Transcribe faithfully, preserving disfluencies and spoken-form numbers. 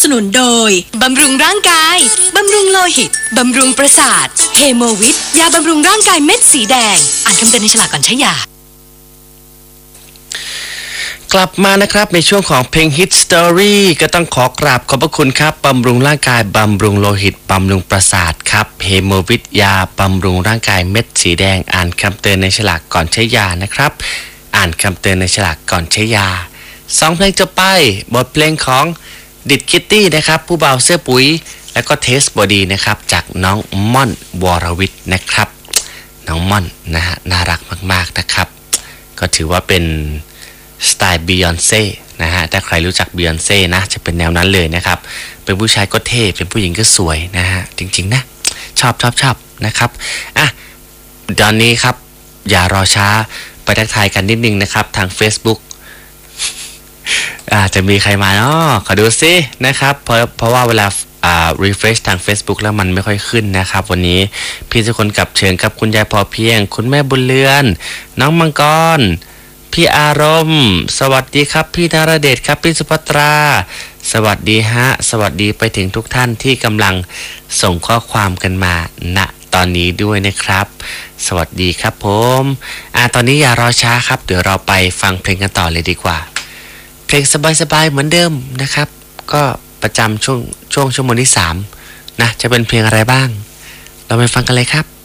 นุนโดยบำรุงร่างกายบำรุงโลหิตบำรุงประสาทเฮโมวิทยาบำรุงร่างกายเม็ดสีแดงอ่านคำเตือนในฉลากก่อนใช้ยากลับมานะครับในช่วงของเพลง Hit Story ก็ต้องขอกราบขอบพระคุณครับบำรุงร่างกายบำรุงโลหิตบำรุงประสาทครับเฮโมวิทยาบำรุงร่างกายเม็ดสีแดงอ่านคำเตือนในฉลากก่อนใช้ยานะครับอ่านคำเตือนในฉลากก่อนใช้ยาสองเพลงจบไปบทเพลงของดิดคิตตี้นะครับผู้เบาเสื้อปุ๋ยแล้วก็เทสบอดีนะครับจากน้องม่อนวรวิทย์นะครับน้องม่อนนะฮะน่ารักมากๆนะครับก็ถือว่าเป็นสไตล์บียอนเซ่นะฮะถ้าใครรู้จักบียอนเซ่นะจะเป็นแนวนั้นเลยนะครับเป็นผู้ชายก็เท่เป็นผู้หญิงก็สวยนะฮะจริงๆนะชอบชอบชอบนะครับอ่ะตอนนี้ครับอย่ารอช้าไปทักทายกันนิดนึงนะครับทาง Facebook อาจจะมีใครมาเนาะขอดูซินะครับเพราะเพราะว่าเวลาอ่า refresh ทาง Facebook แล้วมันไม่ค่อยขึ้นนะครับวันนี้พี่ทุกคนกับเชิญครับคุณยายพอเพียงคุณแม่บุญเรือนน้องมังกรพี่อารมณ์สวัสดีครับพี่นรเดชครับพี่สุภัตราสวัสดีฮะสวัสดีไปถึงทุกท่านที่กำลังส่งข้อความกันมาณตอนนี้ด้วยนะครับสวัสดีครับผมอ่าตอนนี้อย่ารอช้าครับเดี๋ยวเราไปฟังเพลงกันต่อเลยดีกว่าเพลงสบายๆเหมือนเดิมนะครับก็ประจำช่วงช่วงชั่วโมงที่สามนะจะเป็นเพลงอะไรบ้างเราไปฟังกันเลยครับ